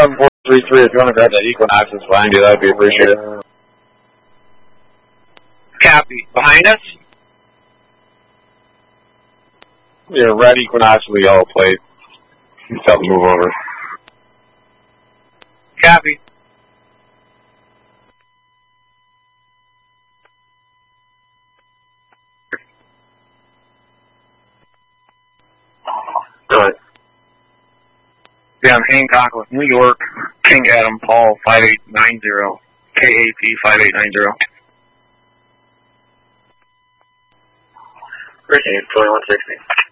7433, if you want to grab that Equinox that's behind you, that would be appreciated. Copy. Behind us? Yeah, red Equinox with a yellow plate. Just have to move over. Copy. Go ahead. Yeah, I'm Hancock with New York, King Adam Paul 5890, KAP 5890. Appreciate 2160.